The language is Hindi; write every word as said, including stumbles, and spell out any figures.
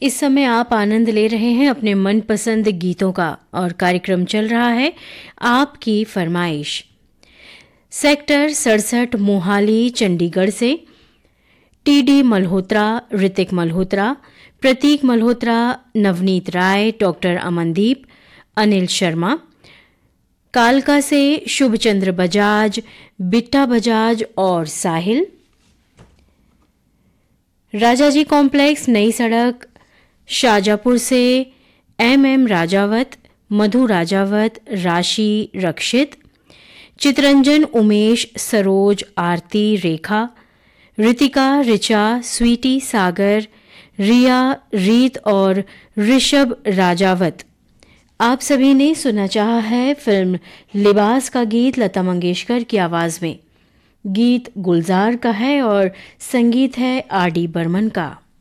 इस समय आप आनंद ले रहे हैं अपने मनपसंद गीतों का और कार्यक्रम चल रहा है आपकी फरमाइश। सेक्टर सड़सठ मोहाली चंडीगढ़ से टीडी मल्होत्रा, ऋतिक मल्होत्रा, प्रतीक मल्होत्रा, नवनीत राय, डॉक्टर अमनदीप, अनिल शर्मा। कालका से शुभचंद्र बजाज, बिट्टा बजाज और साहिल। राजाजी कॉम्प्लेक्स नई सड़क शाजापुर से एम एम राजावत, मधु राजावत, राशि रक्षित, चितरंजन, उमेश, सरोज, आरती, रेखा, ऋतिका, ऋचा, स्वीटी, सागर, रिया, रीत और ऋषभ राजावत। आप सभी ने सुना चाहा है फिल्म लिबास का गीत लता मंगेशकर की आवाज में। गीत गुलजार का है और संगीत है आर डी बर्मन का।